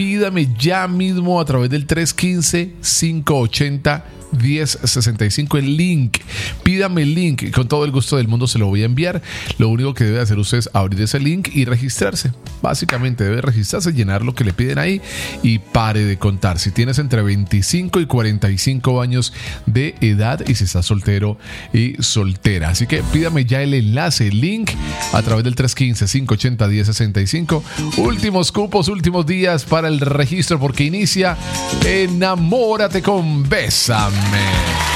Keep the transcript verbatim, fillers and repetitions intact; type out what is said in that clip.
Pídame ya mismo a través del tres uno cinco, cinco ocho cero, uno cero seis cinco el link. Pídame el link y con todo el gusto del mundo se lo voy a enviar. Lo único que debe hacer usted es abrir ese link y registrarse. Básicamente debe registrarse, llenar lo que le piden ahí y pare de contar. Si tienes entre veinticinco y cuarenta y cinco años de edad y si estás soltero y soltera. Así que pídame ya el enlace, el link a través del tres uno cinco, cinco ocho cero, uno cero seis cinco. Últimos cupos, últimos días para el registro porque inicia Enamórate con Bésame.